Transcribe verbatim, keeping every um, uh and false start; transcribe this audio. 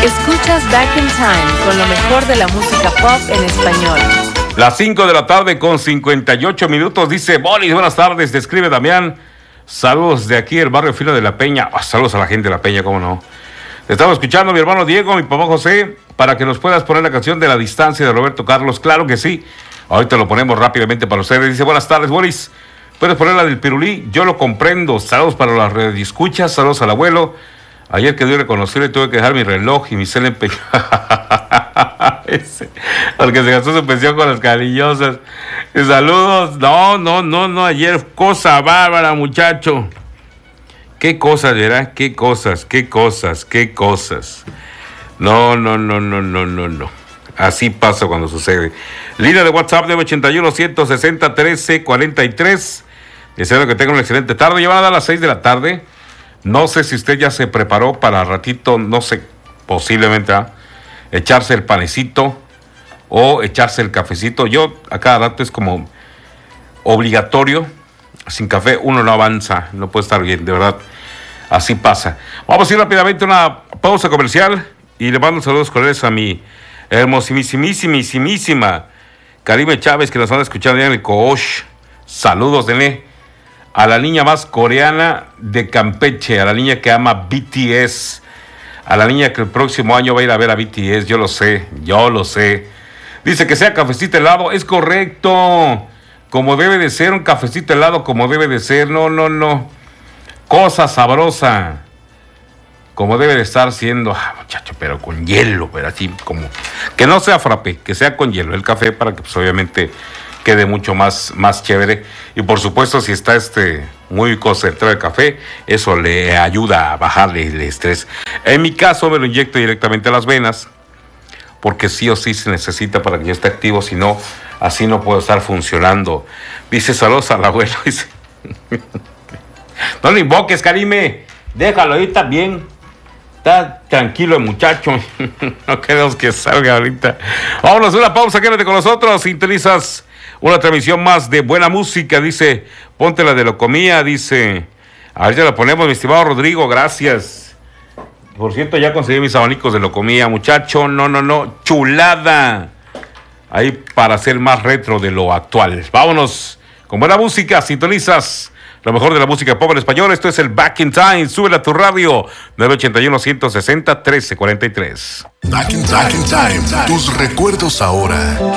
Escuchas Back in Time con lo mejor de la música pop en español. Las cinco de la tarde con cincuenta y ocho minutos, dice Bolis, buenas tardes, te escribe Damián. Saludos de aquí, el barrio Filo de la Peña. Oh, saludos a la gente de la Peña, cómo no. Te estamos escuchando, mi hermano Diego, mi papá José, para que nos puedas poner la canción de La Distancia de Roberto Carlos. Claro que sí. Ahorita lo ponemos rápidamente para ustedes. Dice, buenas tardes, Bolis. ¿Puedes poner la del Pirulí? Yo lo comprendo. Saludos para las radioescuchas, saludos al abuelo. Ayer que dio reconocerle tuve que dejar mi reloj y mi cel en pecho. Porque se gastó su pensión con las cariñosas. Saludos. No, no, no, no. Ayer cosa bárbara, muchacho. Qué cosas, ¿verdad? Qué cosas, qué cosas, qué cosas. No, no, no, no, no, no, no. Así pasa cuando sucede. Línea de WhatsApp de ochenta y uno, ciento sesenta, trece, cuarenta y tres. Deseo que tenga una excelente tarde. Ya van a dar las seis de la tarde. No sé si usted ya se preparó para ratito, no sé, posiblemente ¿eh? echarse el panecito o echarse el cafecito. Yo a cada rato es como obligatorio. Sin café uno no avanza, no puede estar bien, de verdad. Así pasa. Vamos a ir rápidamente a una pausa comercial y le mando saludos cordiales a mi hermosimísimísima Karime Chávez, que nos van a escuchar en el Coosh. Saludos, Dene. A la niña más coreana de Campeche, a la niña que ama B T S, a la niña que el próximo año va a ir a ver a B T S, yo lo sé, yo lo sé. Dice que sea cafecito helado, es correcto, como debe de ser, un cafecito helado como debe de ser, no, no, no, cosa sabrosa, como debe de estar siendo, ah, muchacho, pero con hielo, pero así como, que no sea frappé, que sea con hielo el café para que pues obviamente quede mucho más, más chévere. Y por supuesto, si está este muy concentrado el café, eso le ayuda a bajarle el estrés. En mi caso me lo inyecto directamente a las venas, porque sí o sí se necesita para que yo esté activo, si no, así no puedo estar funcionando. Dice, saludos al abuelo. Dice, no lo invoques, Karime, déjalo ahí también. Está tranquilo el muchacho. No queremos que salga ahorita. Vámonos a una pausa, quédate con nosotros. Sintonizas una transmisión más de buena música. Dice, ponte la de Locomía. Dice, a ver, ya la ponemos, mi estimado Rodrigo. Gracias. Por cierto, ya conseguí mis abanicos de Locomía, muchacho. No, no, no. Chulada. Ahí para ser más retro de lo actual. Vámonos con buena música. Sintonizas lo mejor de la música pop en español. Esto es el Back in Time. Súbela a tu radio. nueve ochenta y uno, ciento sesenta, trece cuarenta y tres. Back in Time. Back in Time. Tus recuerdos ahora.